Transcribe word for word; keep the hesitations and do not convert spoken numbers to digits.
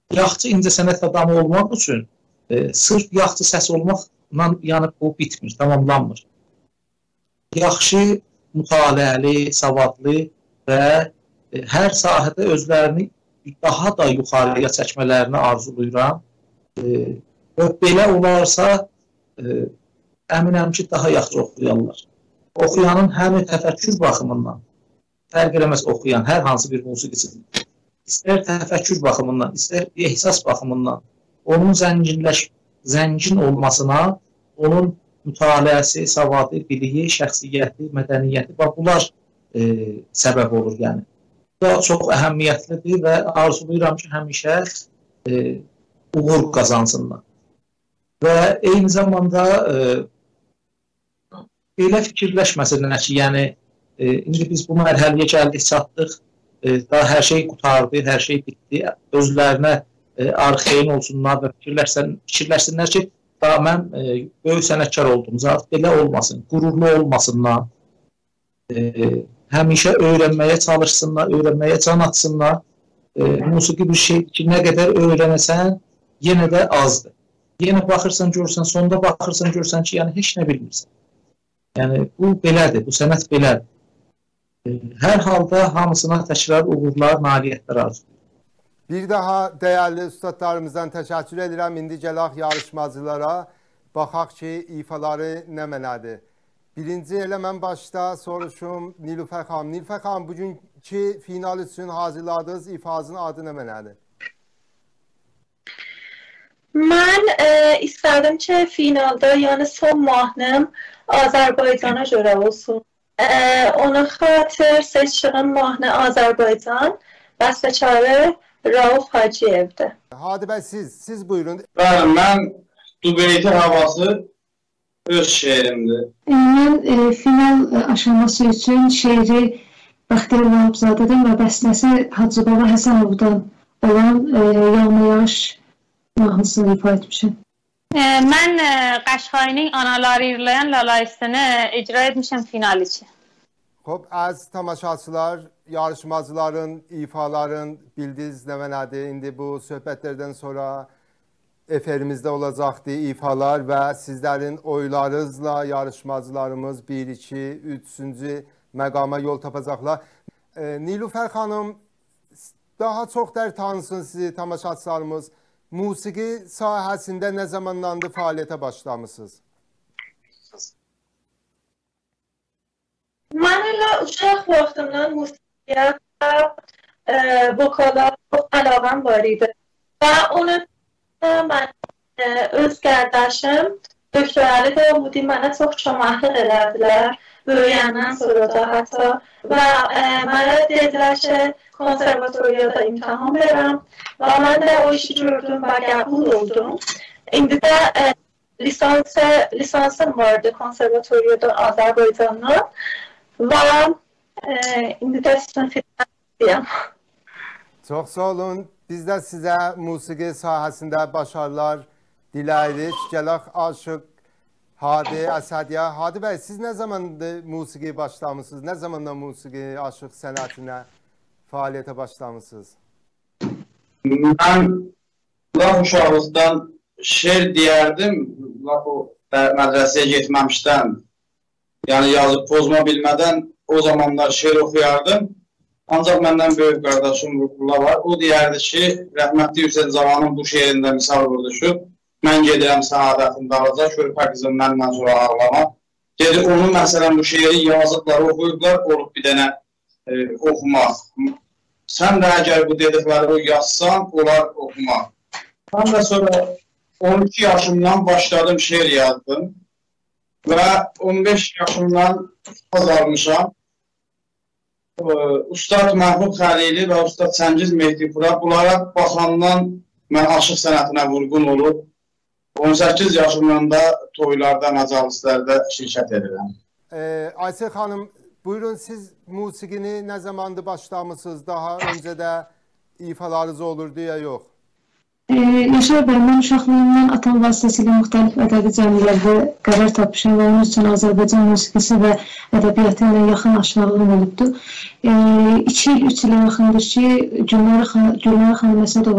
yaxçı incəsənət adamı olmaq üçün e, sırf yaxçı səs olmaqla yəni bu bitmir, tamamlanmır. Yaxşı, mütaliəli, savadlı və e, hər sahədə özlərini daha da yuxarıya çəkmələrini arzuluyuram. E, və belə olarsa e, əminəm ki, daha yaxşı oxuyarlar. Oxuyanın həm təfəkkür baxımından, fərq eləməz oxuyan hər hansı bir musiqiçinin, istər təfəkkür baxımından, istər ehsas baxımından onun zənginləş, zəngin olmasına, onun mütaliəsi, savadı, biliyi, şəxsiyyəti, mədəniyyəti və bunlar e, səbəb olur yəni. Bu da çox əhəmiyyətlidir və arzuluyuram ki, həmişə e, uğur qazansınlar. Və eyni zamanda e, belə fikirləşməsinlər ki, yəni e, indi biz bu mərhələyə gəldik, çatdıq, e, daha hər şey qutardı, hər şey bitdi, özlərinə e, arxeyin olsunlar və fikirləşsin, fikirləşsinlər ki, daha mən e, böyük sənətkar oldum, zaten belə olmasın, qürurlu olmasınlar, e, həmişə öyrənməyə çalışsınlar, öyrənməyə can atsınlar. E, musiqi bir şey ki, nə qədər öyrənəsən, yenə də azdır. Yenə baxırsan, görürsən, sonda baxırsan, görürsən ki, yəni heç nə bilmirsən. Yəni, bu belədir, bu sənət belədir. E, hər halda hamısına təkrar uğurlar, nailiyyətlər arzulayır. Bir daha değerli üstadlarımızdan təşəkkür edirəm. İndi gələk yarışmacılara. Baxaq ki, ifaları nə mənədir. Birinci elə mən başda soruşum Nilüfer xanım. Nilüfer xanım, bugünkü final üçün hazırladığınız ifasının adı nə mənədir? Mən e, istərdim ki, finalda, yəni son mahnım Azərbaycana görə olsun. E, ona xatır seçdiyim mahnı Azərbaycan, bəstəkarı Rauf Hacıyev'dir. Hadi bəy, siz, siz buyurun. Bəli, mən Dubeyti havası öz şeirimdir. Mən e, final aşaması üçün şeiri Bəxtiyar Vahabzadədən və bəstəsi Hacıbaba Həsənovdan olan e, Yağma Yağış mahnısını ifa etmişim. E, mən e, Qaşqayının Anaları İrlayan Lalayısını icra etmişim final için. Hop, az tamaşaçılar, yarışmacıların, ifaların bildiniz nə mənədir. İndi bu söhbətlərdən sonra eferimizdə olacaqdır ifalar və sizlərin oylarınızla yarışmacılarımız bir, iki, üçüncü məqama yol tapacaqlar. E, Nilüfer xanım, daha çox dər tanısın sizi tamaşaçılarımız. Musiqi sahəsində nə zamanlandı fəaliyyətə başlamışsınız? Mən elə uşaq vaxtımdan musiqiyə və e, vokala çox əlaqəm var idi. Və onun mən e, öz qardaşım Doktor Ali Davudi mənə çox köməklik elədilər. Böyüyəndən sonra da hətta və e, mənə dedilər ki, konservatoriyada imtahan verəm. Və mən də o işi gördüm və qəbul oldum. İndi də e, lisansı, lisansım vardı konservatoriyada Azərbaycanla. Və e, indi də sizin fitnədiyəm. Çox sağ olun. Biz də sizə musiqi sahəsində başarılar diləyirik. Gələk Aşıq Hadi Əsədiyə. Hadi bəy, siz nə zamandır musiqi başlamışsınız? Nə zamandan musiqi, aşıq sənətinə fəaliyyətə başlamışsınız? Mən laf uşaqlıqdan şeir deyərdim. Laf o mədrəsəyə getməmişdən, yəni yazıb pozma bilmədən o zamanlar şeir oxuyardım. Ancaq məndən böyük qardaşım Ruhullah var. O deyərdi ki, rəhmətli Hüseyin Zamanın bu şeirində misal vurduşub, mən gedirəm səadətin dalaca, körpə qızım məndən sonra ağlama. Dedi, onun məsələn bu şeiri yazıqları oxuyublar, olub bir dənə e, oxumaq. Sən də əgər bu dedikləri yazsan, olar oxumaq. Mən də sonra on iki yaşımdan başladım, şeir yazdım. Və on beş yaşımdan azalmışam. Ustad Məhbub Xəlili və Ustad Çəngiz Mehdipura bunlara baxandan mən aşıq sənətinə vurğun olub. on səkkiz yaşımdan da toylarda, məcalislərdə şirkət edirəm. Ee, Aysel xanım, buyurun, siz musiqini nə zamandır başlamışsınız? Daha öncə də ifalarınız olurdu ya yox? Ee, Yaşar bəy, mən uşaqlığımdan atam vasitəsilə müxtəlif ədəbi cəmilərdə qərar tapmışam və onun üçün Azərbaycan musiqisi və ədəbiyyatı ilə yaxın aşinalığım olubdur. Ee, iki il, üç ilə yaxındır ki, Gülnara xanım Əsədova